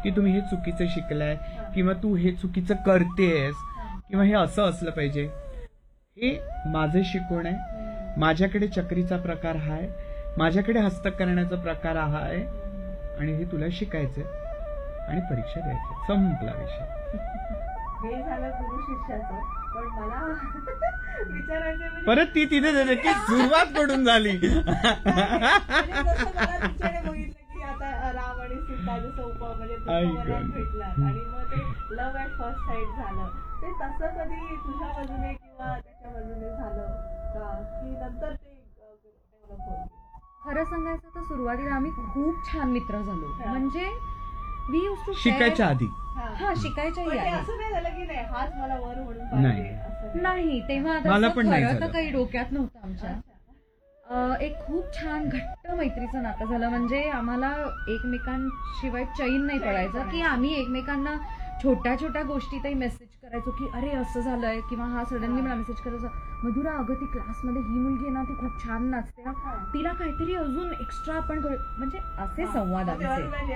की तुम्ही हे चुकीचं शिकलाय किंवा तू हे चुकीचं करतेस किंवा हे असं असलं पाहिजे. हे माझं शिकवण आहे. माझ्याकडे चक्रीचा प्रकार हा आहे, माझ्याकडे हस्तक करण्याचा प्रकार हा आहे आणि हे तुला शिकायचंय आणि परीक्षा द्यायची. संपला विषय. हे झालं गुरु शिष्याचं. पण मला विचारायचं म्हणजे परत ती तिथे झाली की सुरुवात कडून झाली. म्हणजे जसं मला तिच्याने बघितलं की आता राम आणि सीता जसं म्हणजे वनात भेटलात आणि मग ते लव्ह ॲट फर्स्ट साईट झालं, ते तसं कधी तुझ्या बाजूने किंवा त्याच्या बाजूने झालं का, की नंतर ते डेव्हलप होत? खरं सांगायचं तर सुरुवातीला आम्ही खूप छान मित्र झालो. म्हणजे वी यूज टू शिकायच्या आधी. शिकायच्याही पण ते आधी. असं नाही झालं की नाही हाच मला वर म्हणून नाही. पाहिजे असं नाही, तेव्हा मला आता पण नाही खरं तर झालं. काही डोक्यात नव्हतं आमच्या. एक खूप छान घट्ट मैत्रीचं नातं झालं. म्हणजे आम्हाला एकमेकांशिवाय चैन नाही पडायचं की आम्ही एकमेकांना छोट्या छोट्या गोष्टीतही मेसेज करायचो की अरे असं झालंय, किंवा हा सडनली मला मेसेज करायचा, मधुरा अगं ती क्लासमध्ये ही मुलगी आहे ना, ती खूप छान नाचते ना, तिला काहीतरी अजून एक्स्ट्रा आपण करू. म्हणजे असे संवाद आमचे.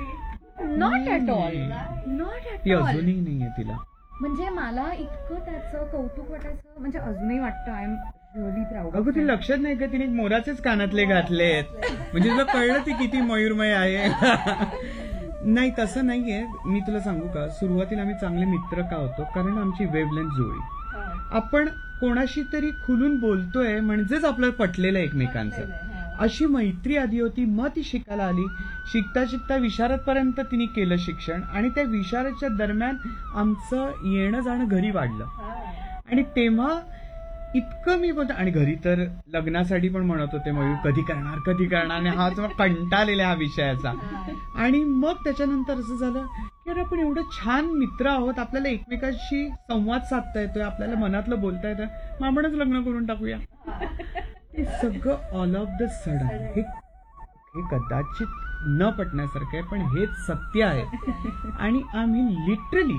नॉट ॲट ऑल, नॉट ती ॲट ऑल. अजूनही नाहीये तिला. म्हणजे मला इतकं त्याचं कौतुक वाटायचं, म्हणजे अजूनही वाटतं. I am really proud. अगं ती लक्षात नाही का तिने मोराचेच कानातले घातलेत, म्हणजे तुला कळलं ती किती मयूरमय आहे. नाही तसं नाहीये. मी तुला सांगू का, सुरुवातीला आम्ही चांगले मित्र का होतो, कारण आमची वेव्हलेंथ जुळली. आपण कोणाशी तरी खुलून बोलतोय म्हणजेच आपलं पटलेलं एकमेकांचं. अशी मैत्री आधी होती. मग ती शिकायला आली. शिकता शिकता विशारदपर्यंत तिने केलं शिक्षण, आणि त्या विशारदच्या दरम्यान आमचं येणं जाणं घरी वाढलं. आणि तेव्हा इतकं मी बोलतो, आणि घरी तर लग्नासाठी पण म्हणत होते मयूर कधी करणार, आणि हा कंटाळलेला हा विषयाचा. आणि मग त्याच्यानंतर असं झालं की अरे आपण एवढं छान मित्र आहोत, आपल्याला एकमेकांशी संवाद साधता येतोय, आपल्याला मनातलं बोलता येतं, मग आपणच लग्न करून टाकूया. हे सगळं ऑल ऑफ द सडन, हे कदाचित न पटण्यासारखं आहे, पण हेच सत्य आहे. आणि आम्ही लिटरली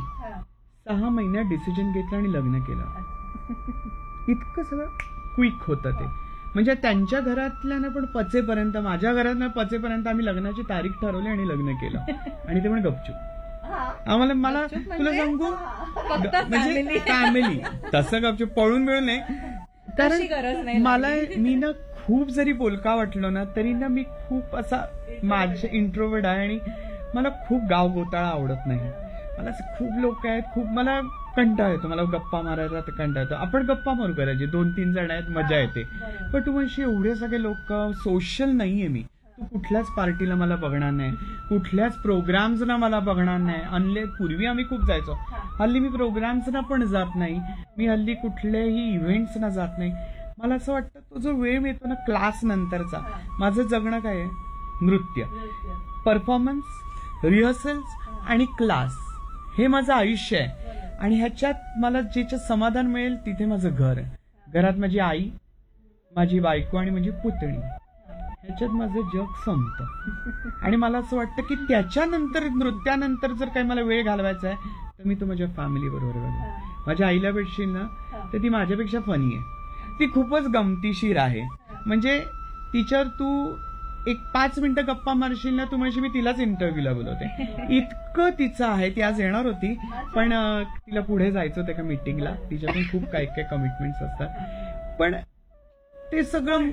6 महिन्यात डिसिजन घेतलं आणि लग्न केलं. इतकं सगळं क्विक होतं ते. म्हणजे त्यांच्या घरातल्यानं पण पचेपर्यंत, माझ्या घरातनं पचेपर्यंत आम्ही लग्नाची तारीख ठरवली आणि लग्न केलं. आणि ते पण गपचूप. आम्हाला, मला तुला सांगू, म्हणजे फॅमिली तसं गपचूप पळून मिळून नाही. कारण मला, मी ना खूप जरी बोलका वाटलो ना तरी ना मी खूप असा माझे इंट्रोवर्ट आहे, आणि मला खूप गाव गोताळा आवडत नाही. मला असं खूप लोक आहेत, खूप मला कंटाळा येतो, मला गप्पा मारायला तर कंटाळा येतो. आपण गप्पा मारू करायचे, 2-3 जण आहेत, मजा येते. पण तू म्हणशी एवढे सगळे लोक, सोशल नाहीये मी. तू कुठल्याच पार्टीला मला बघणार नाही, कुठल्याच प्रोग्राम्सना मला बघणार नाही. पूर्वी आम्ही खूप जायचो, हल्ली मी प्रोग्राम्सना पण जात नाही. मी हल्ली कुठल्याही इव्हेंट्सना जात नाही. मला असं वाटतं तो जो वेळ मिळतो ना क्लास नंतरचा, माझं जगणं काय आहे, नृत्य, परफॉर्मन्स, रिहर्सल्स आणि क्लास, हे माझं आयुष्य आहे. आणि ह्याच्यात मला ज्याच्यात समाधान मिळेल तिथे माझं घर आहे. घरात माझी आई, माझी बायको आणि माझी पुतणी, ह्याच्यात माझं जग संपतं. आणि मला असं वाटतं की त्याच्यानंतर, नृत्यानंतर जर काही मला वेळ घालवायचा आहे तर मी तो माझ्या फॅमिली बरोबर घालवेन. माझ्या आईला भेटशील ना तर ती माझ्यापेक्षा फनी आहे. ती खूपच गमतीशीर आहे. म्हणजे तिच्यावर तू एक 5 मिनिटं गप्पा मारशील ना, तू म्हणशील मी तिलाच इंटरव्ह्यूला बोलवते, इतकं तिचं आहे. ती आज येणार होती, पण तिला पुढे जायचं होतं एका मीटिंगला. तिच्या पण खूप काही काही कमिटमेंट्स असतात. पण ते सगळं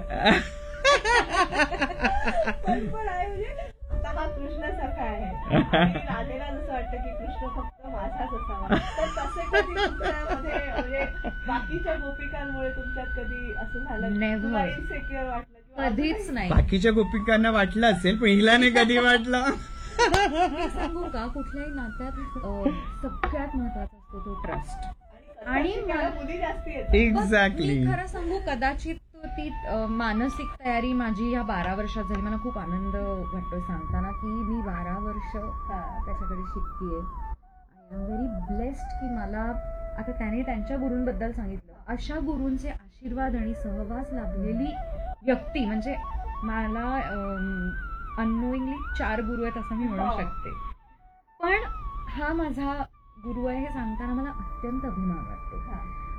आता हा कृष्णासारखा आहे, राधेला जसं वाटतं की कृष्ण फक्त माझाच असावा, तर तसे कधी तुमच्यामध्ये, म्हणजे बाकीच्या गोपिकांमुळे तुमच्यात कधी असं झालं, इन्सेक्युअर वाटलं? कधीच नाही. बाकीच्या गोपिकांना वाटलं असेल, पण हिला नाही कधी वाटलं. सांगू का, कुठल्याही नात्यात सगळ्यात महत्वाचा असतो तो ट्रस्ट. आणि मुली जास्ती एक्झॅक्टली. मी खरं सांगू, कदाचित ती मानसिक तयारी माझी या 12 वर्षात झाली. मला खूप आनंद वाटतोय सांगताना की मी 12 वर्ष त्याच्याकडे शिकतेय. आय एम व्हेरी ब्लेस्ड की मला आता त्याने त्यांच्या गुरूंबद्दल सांगितलं, अशा गुरूंचे आशीर्वाद आणि सहवास लाभलेली व्यक्ती, म्हणजे मला अननोईंगली 4 गुरु आहेत असं मी म्हणू शकते. पण हा माझा गुरु आहे हे सांगताना मला अत्यंत अभिमान वाटतो.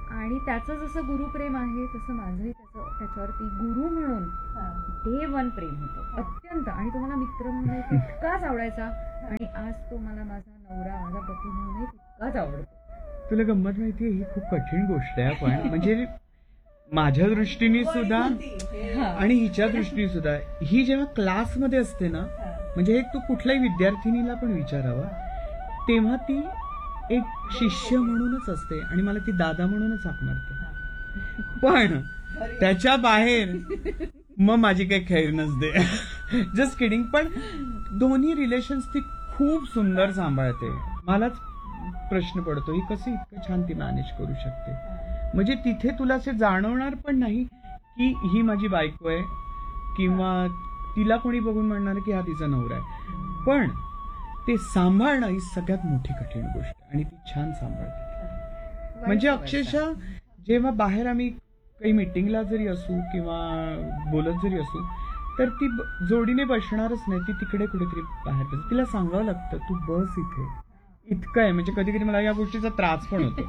आणि त्याचं जसं गुरुप्रेम आहे तसं माझंही त्याच्यावरती गुरु म्हणून डे वन प्रेम होतं अत्यंत. आणि तो मला मित्र म्हणून तितकाच आवडायचा आणि आज तो मला माझा नवरा माझा पती म्हणूनही तितकाच आवडतो. तुला गंमत माहितीये, ही खूप कठीण गोष्ट आहे पण म्हणजे माझ्या दृष्टीने सुद्धा आणि हिच्या दृष्टीने सुद्धा. ही जेव्हा क्लासमध्ये असते ना, म्हणजे हे तू कुठल्याही विद्यार्थिनीला पण विचारावं, तेव्हा ती एक शिष्य म्हणूनच असते आणि मला ती दादा म्हणूनच हाक मारते. पण त्याच्या बाहेर मग माझी काही खैर नसते. Just kidding. पण दोन्ही रिलेशन्स ती खूप सुंदर सांभाळते. मलाच प्रश्न पडतो ही कशी इतकं छान ती मॅनेज करू शकते. म्हणजे तिथे तुला असे जाणवणार पण नाही की ही माझी बायको आहे किंवा तिला कोणी बघून म्हणणार की हा तिचा नवरा आहे. पण ते सांभाळणं ही सगळ्यात मोठी कठीण गोष्ट आहे आणि ती छान सांभाळते. म्हणजे अक्षरशः जेव्हा बाहेर आम्ही काही मीटिंगला जरी असू किंवा बोलत जरी असू तर ती जोडीने बसणारच नाही. ती तिकडे कुठेतरी बाहेर बस. तिला सांगावं लागतं तू बस इथे. इतकं आहे. म्हणजे कधी कधी मला या गोष्टीचा त्रास पण होतो.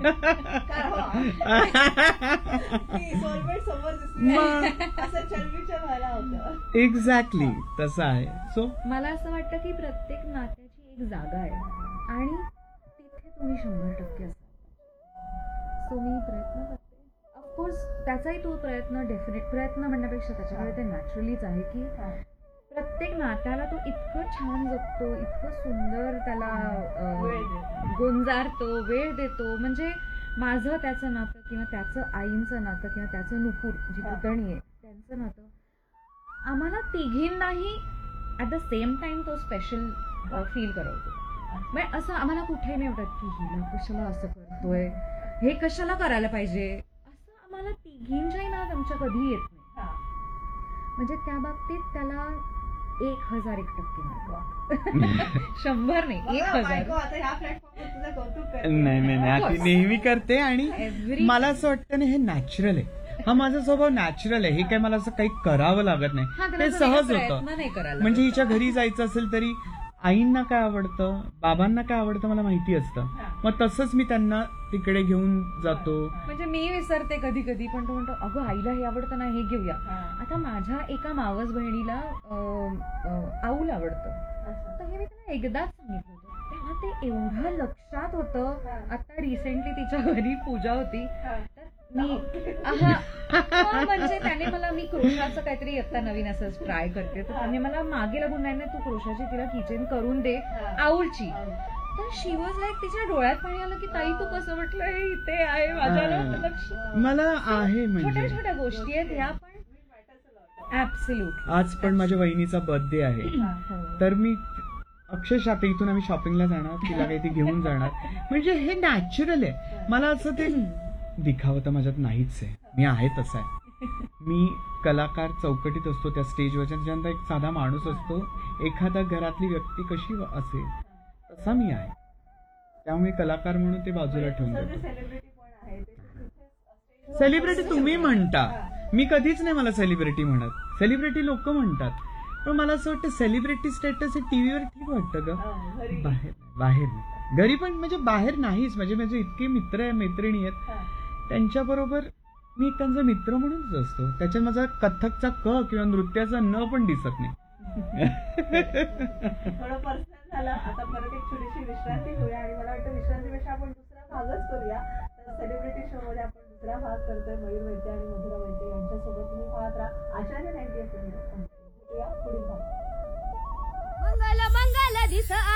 एक्झॅक्टली तसं आहे. सो मला असं वाटतं की प्रत्येक नात्याची एक जागा आहे आणि तिथे तुम्ही 100% असाल. सो मी प्रयत्न करते. ऑफकोर्स त्याचाही तो प्रयत्न डेफिनेट प्रयत्न म्हणण्यापेक्षा त्याच्याकडे ते नॅचरलीच आहे की प्रत्येक नात्याला तो इतकं छान जगतो, इतकं सुंदर त्याला गुंजारतो, वेळ देतो. म्हणजे माझं त्याचं नातं किंवा त्याचं आईंचं नातं किंवा त्याचं नुपूर जी पुतणी आहे त्यांचं नातं आम्हाला तिघींनाही ॲट द सेम टाइम तो स्पेशल फील करवतो. म्हणजे असं आम्हाला कुठेही नाही वाटत की हिला कशाला असं करतोय, हे कशाला करायला पाहिजे, असं आम्हाला तिघींच्याही नात आमच्या कधी येत नाही. म्हणजे त्या बाबतीत त्याला 1001% मार्क. 100 नाही 1000. नाही ती नेहमी करते आणि मला असं वाटतं ना हे नॅचरल आहे. हा माझा स्वभाव नॅचरल आहे. हे काय मला असं काही करावं लागत नाही. ते सहज होतं. म्हणजे हिच्या घरी जायचं असेल तरी आईंना काय आवडतं, बाबांना काय आवडतं मला माहिती असतं. मग तसंच मी त्यांना तिकडे घेऊन जातो. म्हणजे मी विसरते कधी कधी पण तो म्हणतो अगं आईला हे आवडतं ना हे घेऊया. आता माझ्या एका मावस बहिणीला आऊल आवडतं तर हे मी त्यांना एकदाच सांगितलं होतं तेव्हा ते एवढं लक्षात होतं. आता रिसेंटली तिच्या घरी पूजा होती तर मी म्हणजे त्याने मला मी क्रोशाचं काहीतरी आता नवीन असं ट्राय करते तर त्याने मला मागे लागून नाही तू क्रोशाची तिला किचन करून दे आऊलची. तर शी वॉज लाईक तिच्या डोळ्यात पाणी आलं की ताई तू कसं म्हटलं हे इथे आहे माझ्या लक्ष. मला आहे म्हणजे छोट्या छोट्या गोष्टी आहेत ह्या पण ऍब्सोल्युटली. आज पण माझ्या वहिनीचा बर्थडे आहे तर मी अक्षरशः आता इथून आम्ही शॉपिंगला जाणार, तिला काही ते घेऊन जाणार. म्हणजे हे नॅचरल आहे. मला असं ते दिखावं तर माझ्यात नाहीच आहे. मी आहे तसा आहे. मी कलाकार चौकटीत असतो त्या स्टेजवर त्याच्यानंतर एक साधा माणूस असतो. एखादा घरातली व्यक्ती कशी असेल तसा मी आहे. त्यामुळे कलाकार म्हणून ते बाजूला ठेवून देतो. सेलिब्रिटी तुम्ही म्हणता, मी कधीच नाही मला सेलिब्रिटी म्हणत. सेलिब्रिटी लोक म्हणतात पण मला असं वाटतं सेलिब्रिटी स्टेटस हे टीव्हीवर ठीक वाटतं का, बाहेर नाही. घरी पण म्हणजे बाहेर नाहीच. म्हणजे माझे इतके मित्र आहे मैत्रिणी आहेत त्यांच्याबरोबर मी त्यांचा मित्र म्हणूनच असतो. त्याच्यात माझा कथ्थकचा क किंवा नृत्याचा न पण दिसत नाही. थोडं पर्सनल झालं. आता परत एक छोटीशी विश्रांती घेऊया आणि मला वाटतं विश्रांतीपेक्षा आपण दुसरा भागच करूया. तर सेलिब्रिटी शो मध्ये आपण दुसरा भाग करतोय. मयूर वैद्य आणि मधुरा वैद्य यांच्यासोबत तुम्ही पाहत राहा आचार्य 98 पुढील भाग. मंगल मंगल दिस